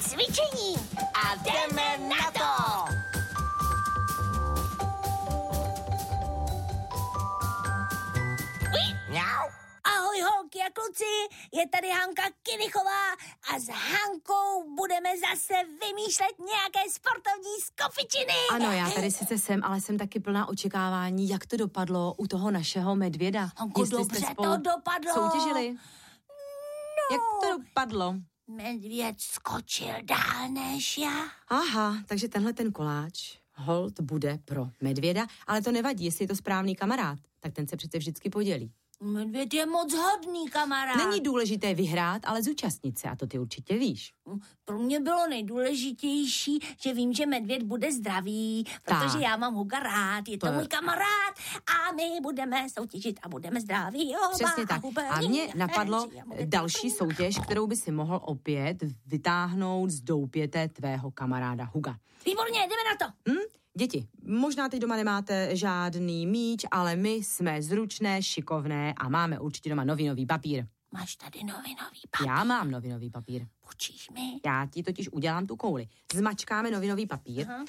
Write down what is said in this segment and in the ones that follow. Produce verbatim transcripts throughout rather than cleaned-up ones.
cvičení a jdeme na to! Ahoj holky a kluci, je tady Hanka Kinichová a s Hankou budeme zase vymýšlet nějaké sportovní skofičiny. Ano, já tady sice jsem, ale jsem taky plná očekávání, jak to dopadlo u toho našeho medvěda. Hanko, Jestli dobře jste spolu to dopadlo. soutěžili? No. Jak to dopadlo? Medvěd skočil dál než já. Aha, takže tenhle ten koláč hold bude pro medvěda, ale to nevadí, jestli je to správný kamarád, tak ten se přece vždycky podělí. Medvěd je moc hodný kamarád. Není důležité vyhrát, ale zúčastnit se, a to ty určitě víš. Pro mě bylo nejdůležitější, že vím, že medvěd bude zdravý, protože tak. já mám Huga rád, je to, to můj kamarád a my budeme soutěžit a budeme zdraví. Oba, Přesně tak. A mě napadlo další soutěž, kterou by si mohl opět vytáhnout z doupěte tvého kamaráda Huga. Výborně, jdeme na to. Hm? Děti, možná teď doma nemáte žádný míč, ale my jsme zručné, šikovné a máme určitě doma novinový papír. Máš tady novinový papír? Já mám novinový papír. Počíš mi? Já ti totiž udělám tu kouli. Zmačkáme novinový papír. Aha.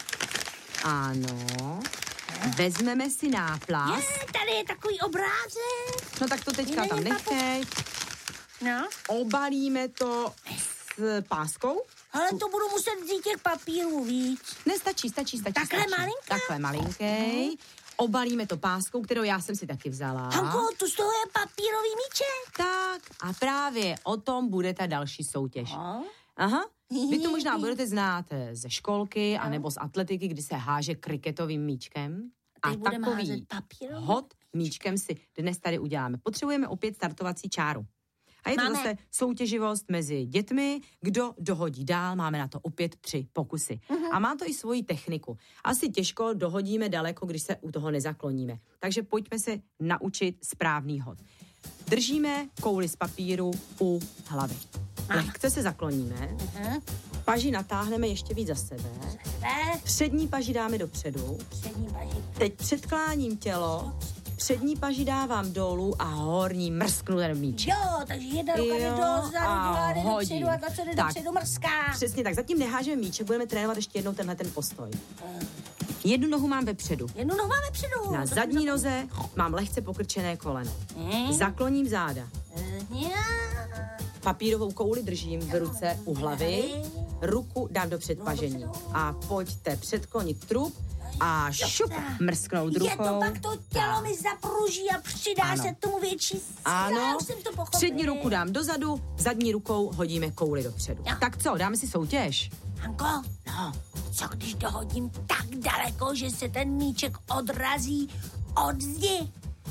Ano. Vezmeme si náplast. Je, tady je takový obrázek. No tak to teďka Jiný tam nechej. No. Obalíme to s páskou. Ale to budu muset vzít těch papírů víc. Ne, stačí, stačí, stačí. Takhle stačí. malinký? Takhle malinký. Uh-huh. Obalíme to páskou, kterou já jsem si taky vzala. Hanko, tu z toho je papírový míček. Tak a právě o tom bude ta další soutěž. Aha. Aha. Vy to možná budete znát ze školky anebo z atletiky, kdy se háže kriketovým míčkem. A, a takový hod míčkem si dnes tady uděláme. Potřebujeme opět startovací čáru. A je to máme. zase soutěživost mezi dětmi, kdo dohodí dál, máme na to opět tři pokusy. Uh-huh. A má to i svoji techniku. Asi těžko dohodíme daleko, když se u toho nezakloníme. Takže pojďme se naučit správný hod. Držíme kouli z papíru u hlavy. Lehce se zakloníme, uh-huh. paži natáhneme ještě víc za sebe, přední paži dáme dopředu, přední paži. Teď předkláním tělo, přední paži dávám dolů a horní mrsknu ten míček. Jo, takže jedna ruka jde dozadu, druhá jde dopředu a ta, co jde dopředu, mrská. Přesně tak, zatím nehážeme míček, budeme trénovat ještě jednou tenhle ten postoj. Jednu nohu mám vepředu. Jednu nohu mám vepředu. Na zadní noze mám lehce pokrčené koleno. Hmm. Zakloním záda. Hmm. Papírovou kouli držím v ruce u hlavy, ruku dám do předpažení. A pojďte předklonit trup a šup, mrsknout rukou. Je to pak to tělo mi zapruží a přidá ano. se tomu větší síla. Ano, už jsem to pochopil. Přední ruku dám dozadu, zadní rukou hodíme kouli dopředu. Jo. Tak co, dáme si soutěž? Hanko, no, co když dohodím tak daleko, že se ten míček odrazí od zdi?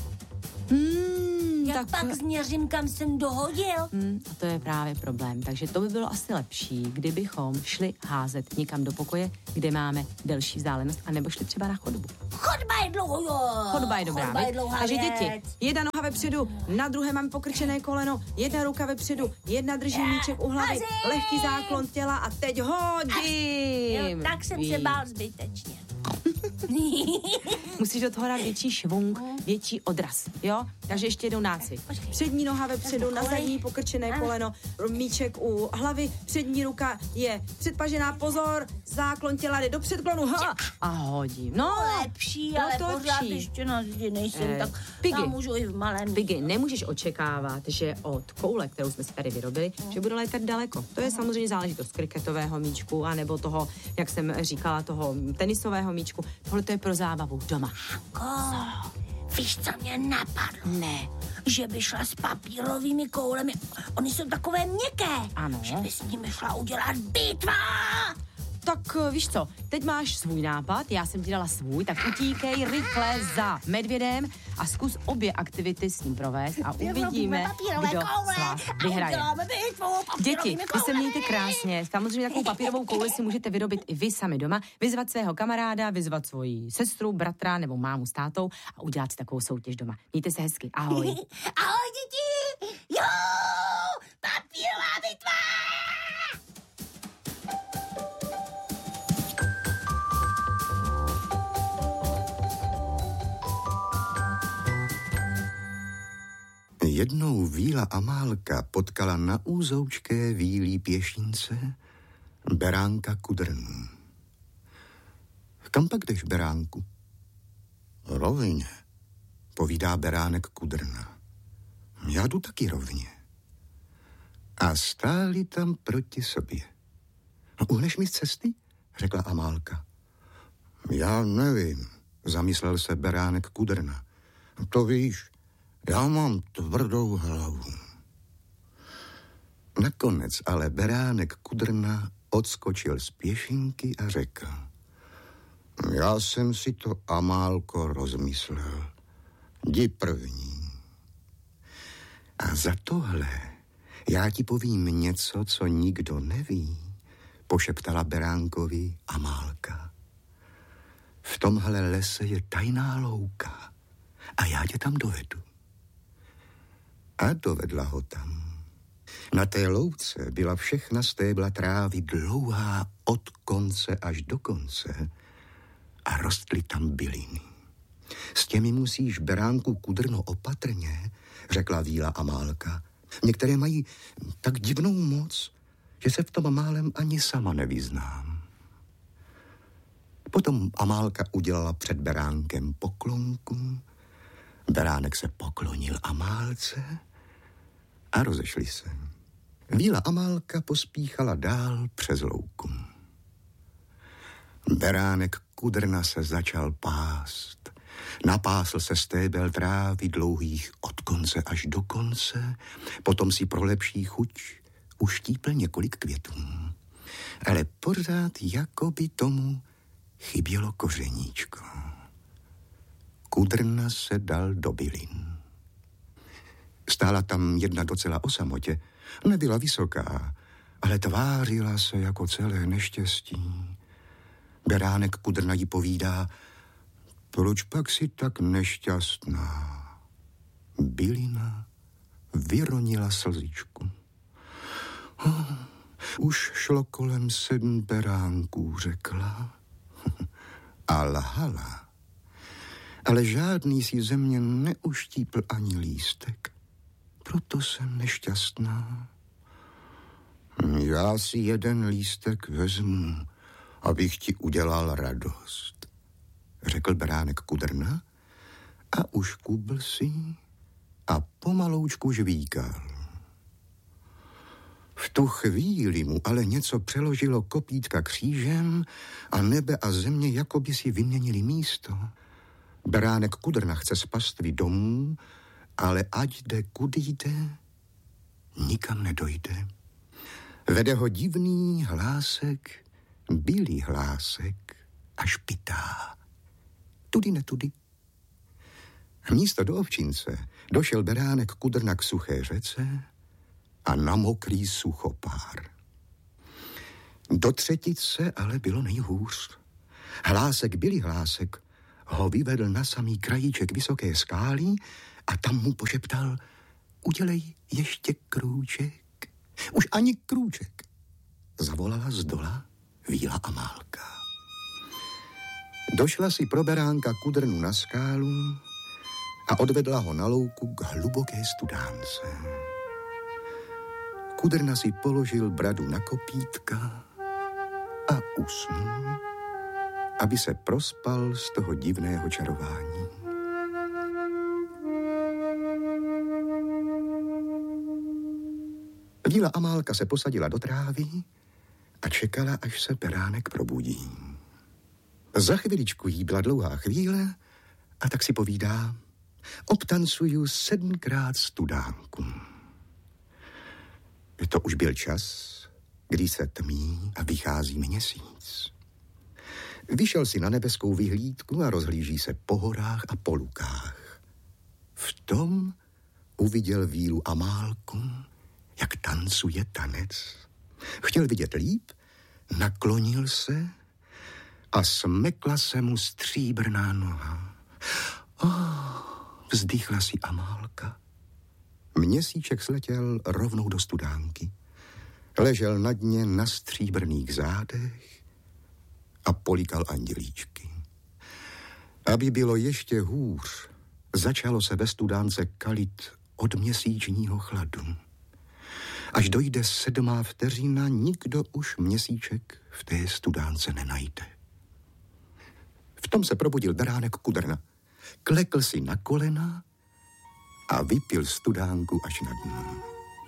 Hmm, Jak tak... pak změřím, kam jsem dohodil? Hmm, a to je právě problém. Takže to by bylo asi lepší, kdybychom šli házet někam do pokoje, kde máme delší vzdálenost, anebo šli třeba na chodbu. Chodba je dlouho, jo. Chodba je dobrá, Chodba je dlouhá Takže věc. děti, jedna noha vepředu, na druhé máme pokrčené koleno, jedna ruka vepředu, jedna drží míček u hlavy, Hazím. lehký záklon těla a teď hodím. Jo, tak jsem Ví. se bál zbytečně. Musíš do toho dát větší švung, větší odraz, jo? Takže ještě jednou nácvik. Přední noha vepředu, na zadní pokrčené koleno, míček u hlavy, přední ruka je předpažená, pozor, záklon těla jde do předklonu, ha, a hodím. No, lepší, no, ale to pořád lepší. ještě na zdi nejsem, Eh, tak Piggy. tam můžu i v malém. Piggy, nemůžeš očekávat, že od koule, kterou jsme si tady vyrobili, že bude létat daleko. To je samozřejmě záležitost kriketového míčku, anebo toho, jak jsem říkala, toho tenisového míčku. Tohle to je pro zábavu doma. Hanko, víš, co mě napadlo? Ne. Že by šla s papírovými koulemi. Oni jsou takové měkké. Ano. Že by s nimi šla udělat bitva. Tak víš co, teď máš svůj nápad, já jsem ti dala svůj, tak utíkej rychle za medvědem a zkus obě aktivity s ním provést a uvidíme, kdo z vás vyhraje. Děti, vy se mějte krásně, samozřejmě takovou papírovou kouli si můžete vyrobit i vy sami doma, vyzvat svého kamaráda, vyzvat svoji sestru, bratra nebo mámu s tátou a udělat si takovou soutěž doma. Mějte se hezky, ahoj. Ahoj děti, jo, papírová bitva. Jednou víla Amálka potkala na úzoučké vílí pěšince Beránka Kudrnu. Kam pak jdeš, beránku? Rovně, povídá beránek Kudrna. Já jdu taky rovně. A stáli tam proti sobě. Uhneš mi z cesty? Řekla Amálka. Já nevím, zamyslel se beránek Kudrna. To víš, já mám tvrdou hlavu. Nakonec ale beránek Kudrna odskočil z pěšinky a řekl. Já jsem si to, Amálko, rozmyslel. Jdi první. A za tohle já ti povím něco, co nikdo neví, pošeptala beránkovi Amálka. V tomhle lese je tajná louka a já tě tam dovedu. A dovedla ho tam. Na té louce byla všechna stébla trávy dlouhá od konce až do konce a rostly tam byliny. S těmi musíš, beránku Kudrno, opatrně, řekla víla Amálka. Některé mají tak divnou moc, že se v tom málem ani sama nevyznám. Potom Amálka udělala před beránkem poklonku, beránek se poklonil Amálce a rozešli se. Víla Amálka pospíchala dál přes louku. Beránek Kudrna se začal pást. Napásl se stébel trávy dlouhých od konce až do konce, potom si pro lepší chuť uštípl několik květů. Ale pořád jako by tomu chybělo kořeníčko. Kudrna se dal do bylin. Stála tam jedna docela o samotě. Nebyla vysoká, ale tvářila se jako celé neštěstí. Beránek Kudrna jí povídá, proč pak si tak nešťastná? Bylina vyronila slzičku. Oh, už šlo kolem sedm beránků, řekla. A lhala. Ale žádný si ze mě neuštípl ani lístek. Proto jsem nešťastná. Já si jeden lístek vezmu, abych ti udělal radost, řekl beránek Kudrna a uškubl si a pomaloučku žvíkal. V tu chvíli mu ale něco přeložilo kopítka křížem a nebe a země jako by si vyměnili místo. Beránek Kudrna chce z pastvy domů, ale ať jde kudy jde, nikam nedojde. Vede ho divný hlásek, bílý hlásek a špitá. Tudy netudy. Místo do ovčince došel beránek Kudrna k suché řece a na mokrý suchopár. Do třetice ale bylo nejhůř. Hlásek, bílý hlásek, ho vyvedl na samý krajíček vysoké skály a tam mu pošeptal, udělej ještě krůček. Už ani krůček, zavolala zdola víla Amálka. Došla si pro beránka Kudrnu na skálu a odvedla ho na louku k hluboké studánce. Kudrna si položil bradu na kopítka a usnul, aby se prospal z toho divného čarování. Víla Amálka se posadila do trávy a čekala, až se beránek probudí. Za chviličku jí byla dlouhá chvíle a tak si povídá, obtancuju sedmkrát studánku. To už byl čas, kdy se tmí a vychází měsíc. Vyšel si na nebeskou vyhlídku a rozhlíží se po horách a po lukách. V tom uviděl vílu Amálku, jak tancuje tanec. Chtěl vidět líp, naklonil se a smekla se mu stříbrná noha. Oh, vzdychla si Amálka. Měsíček sletěl rovnou do studánky. Ležel na dně na stříbrných zádech a polikal andělíčky. Aby bylo ještě hůř, začalo se ve studánce kalit od měsíčního chladu. Až dojde sedmá vteřina, nikdo už Měsíček v té studánce nenajde. V tom se probudil beránek Kudrna. Klekl si na kolena a vypil studánku až na dno.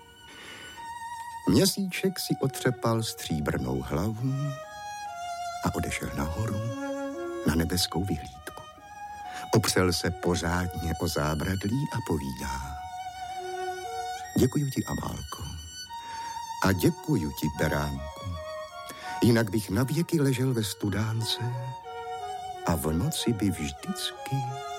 Měsíček si otřepal stříbrnou hlavu a odešel nahoru na nebeskou vyhlídku. Opřel se pořádně o zábradlí a povídá: děkuju ti, Amálko, a děkuju ti, beránku. Jinak bych navěky ležel ve studánce a v noci by vždycky